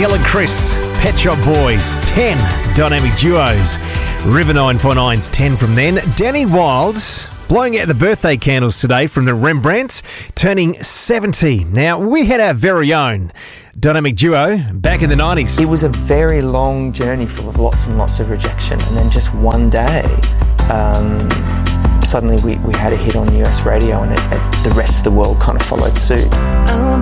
Hill and Chris, Pet Shop Boys, 10 dynamic duos. River 949's 10 from then. Danny Wilds blowing out the birthday candles today from the Rembrandts, turning 70. Now, we had our very own dynamic duo back in the 90s. It was a very long journey full of lots and lots of rejection, and then just one day, suddenly we had a hit on US radio, and the rest of the world kind of followed suit. Oh